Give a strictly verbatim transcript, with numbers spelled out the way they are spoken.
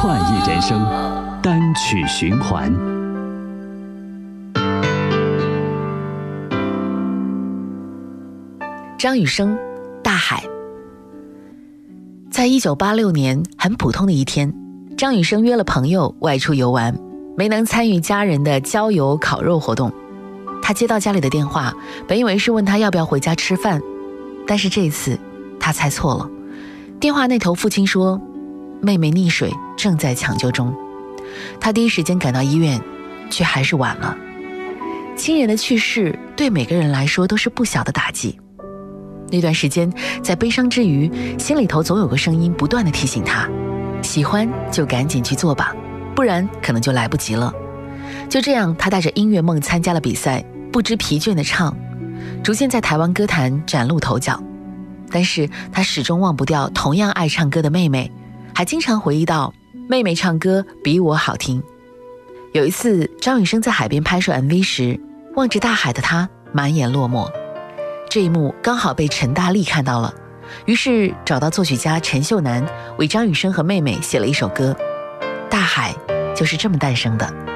创意人生单曲循环。 张雨生，大海。在一九八六年很普通的一天，张雨生约了朋友外出游玩，没能参与家人的郊游烤肉活动。他接到家里的电话，本以为是问他要不要回家吃饭，但是这一次他猜错了。电话那头父亲说，妹妹溺水，正在抢救中。他第一时间赶到医院，却还是晚了。亲人的去世对每个人来说都是不小的打击。那段时间在悲伤之余，心里头总有个声音不断地提醒他，喜欢就赶紧去做吧，不然可能就来不及了。就这样，他带着音乐梦参加了比赛，不知疲倦地唱，逐渐在台湾歌坛崭露头角。但是他始终忘不掉同样爱唱歌的妹妹，还经常回忆到妹妹唱歌比我好听。有一次，张雨生在海边拍摄 M V 时，望着大海的他满眼落寞。这一幕刚好被陈大力看到了，于是找到作曲家陈秀楠，为张雨生和妹妹写了一首歌，大海就是这么诞生的。